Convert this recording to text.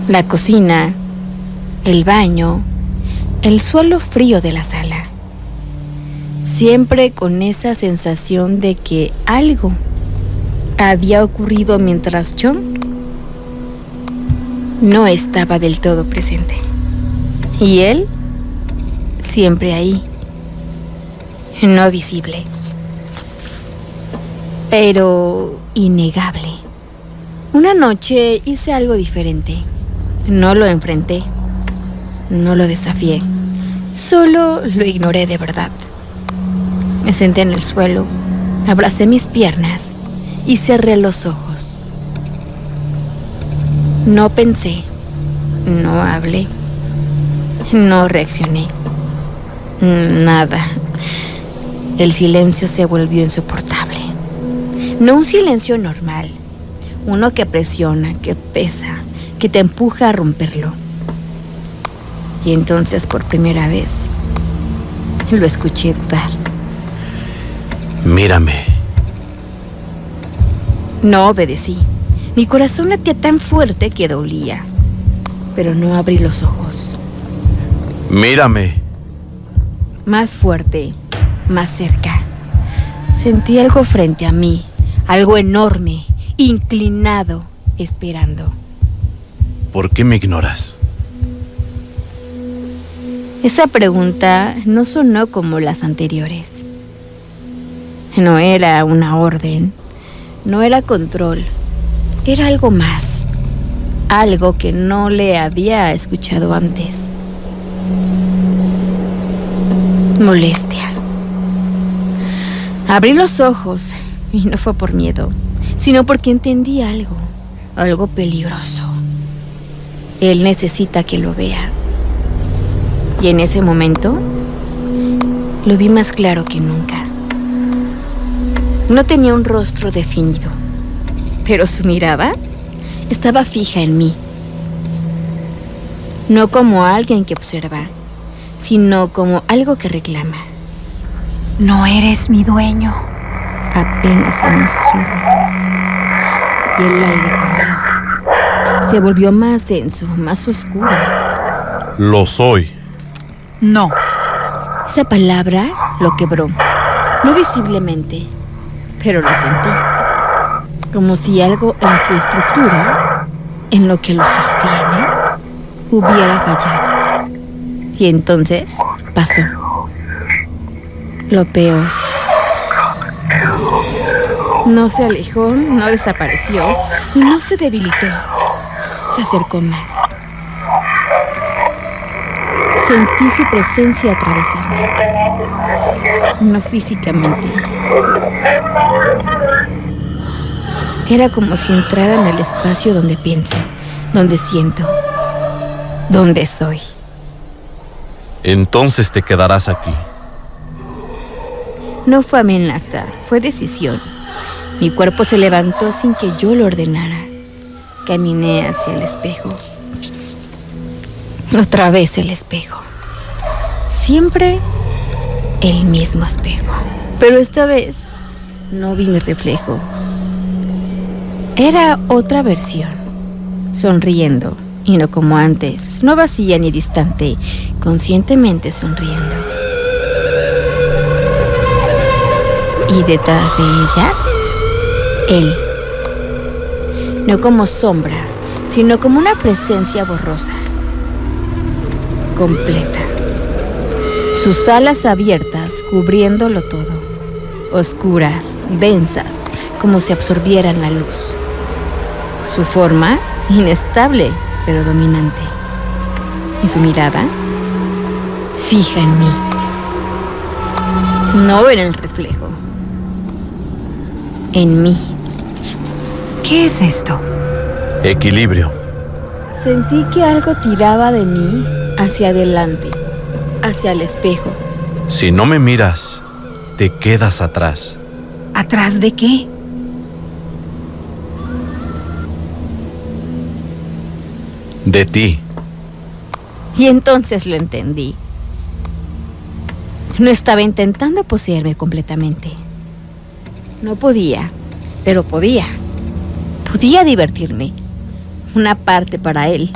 La cocina, el baño, el suelo frío de la sala. Siempre con esa sensación de que algo había ocurrido mientras yo no estaba del todo presente. Y él siempre ahí, no visible, pero innegable. Una noche hice algo diferente. No lo enfrenté, no lo desafié, solo lo ignoré de verdad. Me senté en el suelo, abracé mis piernas y cerré los ojos. No pensé, no hablé, no reaccioné, nada. El silencio se volvió insoportable. No un silencio normal, uno que presiona, que pesa, que te empuja a romperlo. Y entonces, por primera vez, lo escuché dudar. Mírame. No obedecí. Mi corazón latía tan fuerte que dolía, pero no abrí los ojos. Mírame. Más fuerte, más cerca. Sentí algo frente a mí, algo enorme, inclinado, esperando. ¿Por qué me ignoras? Esa pregunta no sonó como las anteriores. No era una orden, no era control, era algo más, algo que no le había escuchado antes. Molestia. Abrí los ojos y no fue por miedo, sino porque entendí algo peligroso. Él necesita que lo vea. Y en ese momento lo vi más claro que nunca. No tenía un rostro definido, pero su mirada estaba fija en mí. No como alguien que observa, sino como algo que reclama. No eres mi dueño. Apenas un susurro. Y el aire cambió. Se volvió más denso, más oscuro. Lo soy. No. Esa palabra lo quebró, no visiblemente, pero lo sentí. Como si algo en su estructura, en lo que lo sostiene, hubiera fallado. Y entonces pasó. Lo peor. No se alejó, no desapareció y no se debilitó. Se acercó más. Sentí su presencia atravesarme. No físicamente. Era como si entrara en el espacio donde pienso, donde siento, donde soy. Entonces te quedarás aquí. No fue amenaza, fue decisión. Mi cuerpo se levantó sin que yo lo ordenara. Caminé hacia el espejo. Otra vez el espejo. Siempre el mismo espejo. Pero esta vez no vi mi reflejo. Era otra versión. Sonriendo, y no como antes, no vacía ni distante, conscientemente sonriendo. Y detrás de ella, él. No como sombra, sino como una presencia borrosa. Completa. Sus alas abiertas cubriéndolo todo. Oscuras, densas, como si absorbieran la luz. Su forma, inestable, pero dominante. Y su mirada, fija en mí. No en el reflejo. En mí. ¿Qué es esto? Equilibrio. Sentí que algo tiraba de mí hacia adelante, hacia el espejo. Si no me miras, te quedas atrás. ¿Atrás de qué? De ti. Y entonces lo entendí. No estaba intentando poseerme completamente. No podía, pero podía. Podía divertirme. Una parte para él,